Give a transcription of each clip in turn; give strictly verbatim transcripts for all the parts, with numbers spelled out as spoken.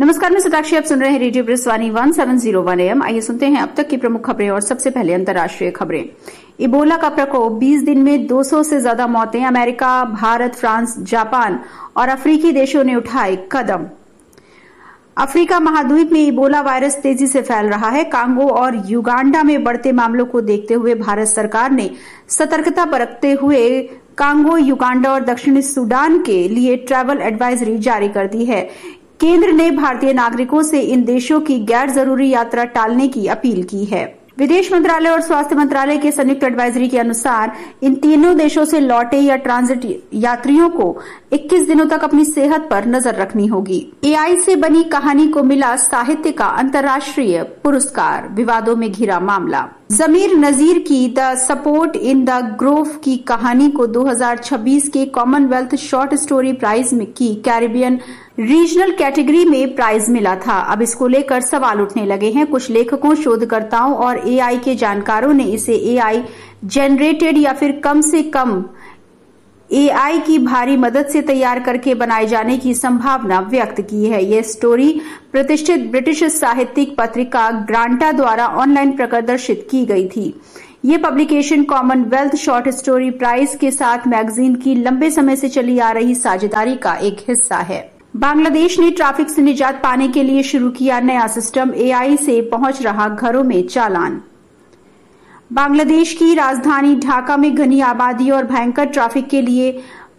नमस्कार, मैं सताक्षी, आप सुन रहे हैं radio ब्रिस्वानी one seven zero one M. आइए सुनते हैं अब तक की प्रमुख खबरें और सबसे पहले अंतर्राष्ट्रीय खबरें। इबोला का प्रकोप, बीस दिन में दो सौ से ज्यादा मौतें। अमेरिका, भारत, फ्रांस, जापान और अफ्रीकी देशों ने उठाए कदम। अफ्रीका महाद्वीप में इबोला वायरस तेजी से फैल रहा है। कांगो और युगांडा में बढ़ते मामलों को देखते हुए भारत सरकार ने सतर्कता बरतते हुए कांगो, युगांडा और दक्षिणी सूडान के लिए ट्रैवल एडवाइजरी जारी कर दी है। केंद्र ने भारतीय नागरिकों से इन देशों की गैर जरूरी यात्रा टालने की अपील की है। विदेश मंत्रालय और स्वास्थ्य मंत्रालय के संयुक्त एडवाइजरी के अनुसार इन तीनों देशों से लौटे या ट्रांजिट यात्रियों को इक्कीस दिनों तक अपनी सेहत पर नजर रखनी होगी। एआई से बनी कहानी को मिला साहित्य का अंतर्राष्ट्रीय पुरस्कार, विवादों में घिरा मामला। जमीर नजीर की the support in the Grove की कहानी को दो हज़ार छब्बीस के कॉमनवेल्थ शॉर्ट स्टोरी प्राइज में की कैरिबियन रीजनल कैटेगरी में प्राइज मिला था। अब इसको लेकर सवाल उठने लगे हैं। कुछ लेखकों, शोधकर्ताओं और एआई के जानकारों ने इसे एआई जनरेटेड या फिर कम से कम एआई की भारी मदद से तैयार करके बनाए जाने की संभावना व्यक्त की है। यह स्टोरी प्रतिष्ठित ब्रिटिश साहित्यिक पत्रिका ग्रांटा द्वारा ऑनलाइन प्रदर्शित की गई थी। ये publication Commonwealth short story prize के साथ मैगजीन की लंबे समय से चली आ रही साझेदारी का एक हिस्सा है। बांग्लादेश ने ट्रैफिक से निजात पाने के लिए शुरू किया नया सिस्टम, एआई से पहुंच रहा घरों में चालान। बांग्लादेश की राजधानी ढाका में घनी आबादी और भयंकर ट्रैफिक के लिए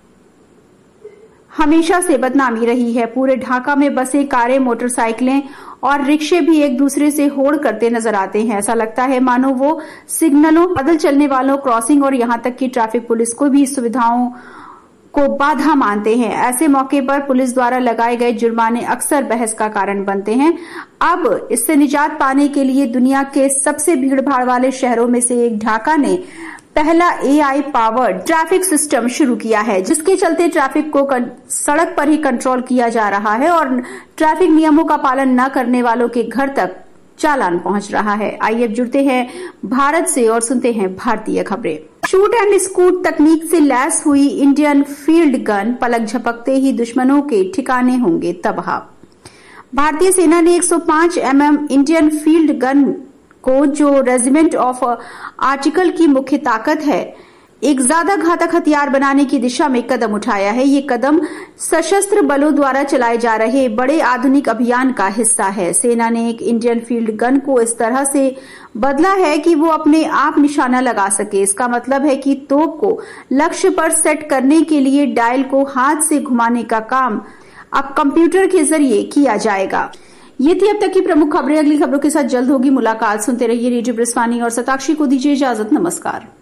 हमेशा से बदनामी रही है। पूरे ढाका में बसें, कारें, मोटरसाइकिलें और रिक्शे भी एक दूसरे से होड़ करते नजर आते हैं। ऐसा लगता है मानो वो सिग्नलों, पैदल चलने वालों, क्रॉसिंग और यहां तक कि ट्रैफिक पुलिस को भी सुविधाओं को बाधा मानते हैं। ऐसे मौके पर पुलिस द्वारा लगाए गए जुर्माने अक्सर बहस का कारण बनते हैं। अब इससे निजात पाने के लिए दुनिया के सबसे भीड़भाड़ वाले शहरों में से एक ढाका ने पहला एआई पावर्ड ट्रैफिक सिस्टम शुरू किया है, जिसके चलते ट्रैफिक को सड़क पर ही कंट्रोल किया जा रहा है और ट्रैफिक नियमों का पालन न करने वालों के घर तक चालान पहुंच रहा है। आइए अब जुड़ते हैं भारत से और सुनते हैं भारतीय खबरें। शूट एंड स्कूट तकनीक से लैस हुई इंडियन फील्ड गन, पलक झपकते ही दुश्मनों के ठिकाने होंगे तबाह। भारतीय सेना ने एक सौ पाँच M M Indian field gun को, जो रेजिमेंट ऑफ आर्टिकल की मुख्य ताकत है, एक ज्यादा घातक हथियार बनाने की दिशा में कदम उठाया है। ये कदम सशस्त्र बलों द्वारा चलाए जा रहे बड़े आधुनिक अभियान का हिस्सा है। सेना ने एक इंडियन फील्ड गन को इस तरह से बदला है कि वो अपने आप निशाना लगा सके। इसका मतलब है कि तोप को लक्ष्य पर सेट करने के लिए डायल को हाथ से घुमाने का काम अब कंप्यूटर के जरिए किया जाएगा। ये थी अब तक की प्रमुख खबरें। अगली खबरों के साथ जल्द होगी मुलाकात। सुनते रहिए रेडियो ब्रिस्वानी और सताक्षी को दीजिए इजाजत। नमस्कार।